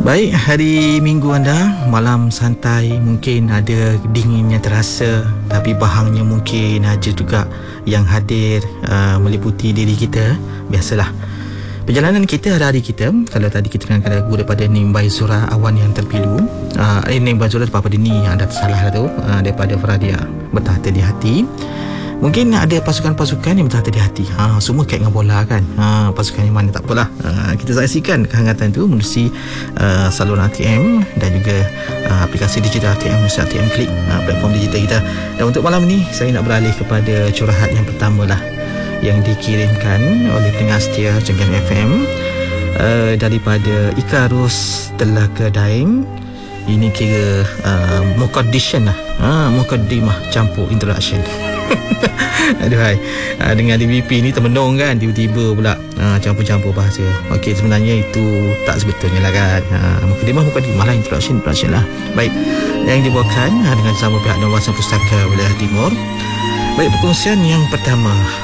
Baik, hari Minggu anda, malam santai, mungkin ada dinginnya terasa, tapi bahangnya mungkin ada juga yang hadir meliputi diri kita. Biasalah, perjalanan kita hari-hari kita. Kalau tadi kita dengarkan lagu daripada Nimbai Zura, Awan Yang Terpilu, Nimbai Zura daripada ni anda tersalah tu, daripada Faradia, Bertahta di Hati. Mungkin ada pasukan-pasukan yang bertahta di hati. Semua kait dengan bola kan. Pasukan yang mana tak apalah. Kita saksikan kehangatan itu melalui saluran ATM dan juga aplikasi digital ATM, ATM Klik, platform digital kita. Dan untuk malam ni saya nak beralih kepada curahat yang pertama lah, yang dikirimkan oleh pendengar setia Jenggan FM, daripada Ikarus Telaga Daeng. Ini kira mukaddishan lah, mukaddimah campur introduction. Aduhai, dengan DBP ni termenung kan, tiba-tiba pula campur-campur bahasa. Okey, sebenarnya itu tak sebetulnya lah kan. Mukadimah lah, introduction lah. Baik, yang dibawakan dengan sama pihak Dewan Pustaka Wilayah Timur. Baik, perkongsian yang pertama.